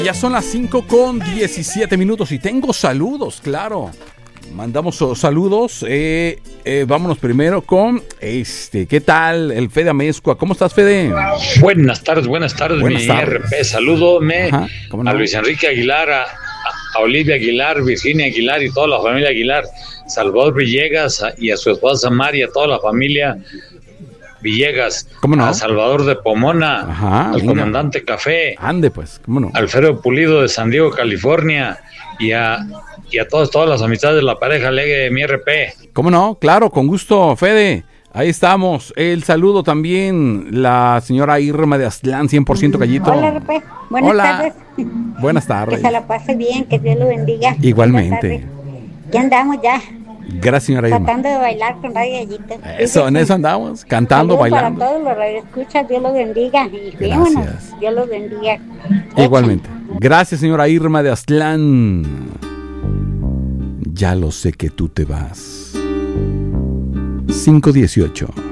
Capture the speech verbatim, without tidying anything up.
Ya son las cinco con diecisiete minutos y tengo saludos, claro. Mandamos saludos. Eh, eh, vámonos primero con este. ¿Qué tal? El Fede Amezcua. ¿Cómo estás, Fede? Buenas tardes, buenas tardes, buenas mi tardes. R P. Salúdome Ajá, ¿cómo no? a Luis Enrique Aguilar, a, a Olivia Aguilar, Virginia Aguilar y toda la familia Aguilar, Salvador Villegas a, y a su esposa Mari, a toda la familia Villegas, ¿Cómo no? a Salvador de Pomona, Ajá, al venga. Comandante Café, Ande, pues, ¿cómo no? Alfredo Pulido de San Diego, California, y a, y a todas, todas las amistades de la pareja Legue de mi R P. ¿Cómo no? Claro, con gusto, Fede. Ahí estamos. El saludo también, la señora Irma de Aztlán, cien por ciento Gallito. Hola, R P. Buenas Hola. tardes. Buenas tardes. Que se la pase bien, que Dios lo bendiga. Igualmente. Ya andamos ya, Gracias, señora Irma. tratando de bailar con Radio Gallito. Eso, en eso andamos, cantando, Saludos bailando. para todos los radioescuchas, Dios los bendiga. Y Gracias. vámonos, Dios los bendiga. Igualmente. Gracias, señora Irma de Aztlán. Ya lo sé que tú te vas. cinco dieciocho.